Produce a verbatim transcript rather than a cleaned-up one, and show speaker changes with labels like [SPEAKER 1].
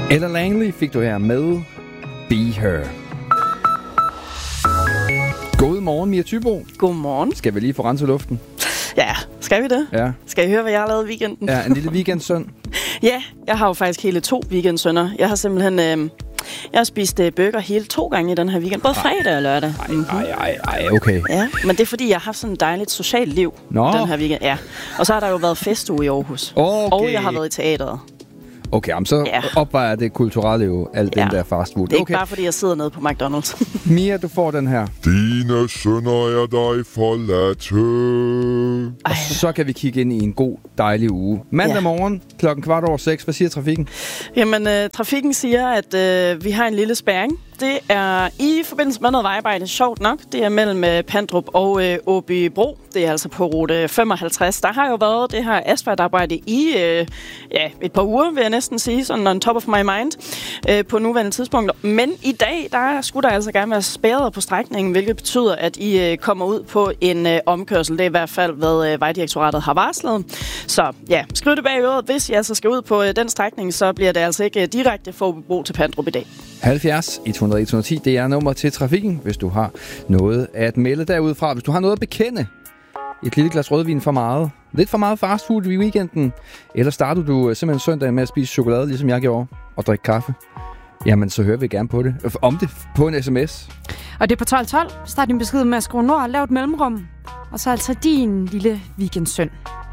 [SPEAKER 1] Ella Langley fik du her med Be Her. God morgen, Mia Thybo.
[SPEAKER 2] Godmorgen.
[SPEAKER 1] Skal vi lige få renset luften?
[SPEAKER 2] Ja, skal vi det?
[SPEAKER 1] Ja.
[SPEAKER 2] Skal I høre, hvad jeg har lavet i weekenden?
[SPEAKER 1] Ja, en lille weekendsøn.
[SPEAKER 2] Ja, jeg har jo faktisk hele to weekendsønner. Jeg har simpelthen øh, jeg har spist øh, burger hele to gange i den her weekend. Både fredag og lørdag.
[SPEAKER 1] Ej, ej, ej, ej, okay.
[SPEAKER 2] Ja, men det er fordi, jeg har haft sådan et dejligt socialt liv
[SPEAKER 1] Nå.
[SPEAKER 2] den her weekend. Ja. Og så har der jo været festuge i Aarhus.
[SPEAKER 1] Okay.
[SPEAKER 2] Og jeg har været i teateret.
[SPEAKER 1] Okay, jamen så
[SPEAKER 2] Ja.
[SPEAKER 1] opvejer det kulturelle jo alt
[SPEAKER 2] Ja.
[SPEAKER 1] den der fast food.
[SPEAKER 2] Det er
[SPEAKER 1] Okay.
[SPEAKER 2] ikke bare fordi, jeg sidder nede på McDonald's.
[SPEAKER 1] Mia, du får den her.
[SPEAKER 3] Dine sønner er dig forladte.
[SPEAKER 1] Og så kan vi kigge ind i en god, dejlig uge. Mandag
[SPEAKER 2] Ja.
[SPEAKER 1] morgen, klokken kvart over seks. Hvad siger trafikken?
[SPEAKER 2] Jamen, øh, trafikken siger, at øh, vi har en lille spærring. Det er i forbindelse med noget vejarbejde, sjovt nok. Det er mellem øh, Pandrup og øh, Åbybro. Det er altså på rute femoghalvtreds. Der har jo været det her asfaltarbejde i øh, ja, et par uger, vil jeg næsten sige, sådan on top of my mind, øh, på nuværende tidspunkt. Men i dag, der skulle der altså gerne være spærret på strækningen, hvilket betyder, at I øh, kommer ud på en øh, omkørsel. Det er i hvert fald, hvad øh, Vejdirektoratet har varslet. Så ja, skriv det bag øret. Hvis I altså skal ud på øh, den strækning, så bliver det altså ikke øh, direkte fra Åbybro til Pandrup i dag.
[SPEAKER 1] halvfjerds et hundrede et hundrede ti, det er nummer til trafikken, hvis du har noget at melde derudfra. Hvis du har noget at bekende, et lille glas rødvin for meget, lidt for meget fast food i weekenden, eller starter du simpelthen søndag med at spise chokolade, ligesom jeg gjorde, og drikke kaffe, jamen så hører vi gerne på det. Om det på en sms.
[SPEAKER 4] Og det er på tolv tolv. Start din besked med at skrive nord og lav et mellemrum. Og så altså din lille weekendsøn.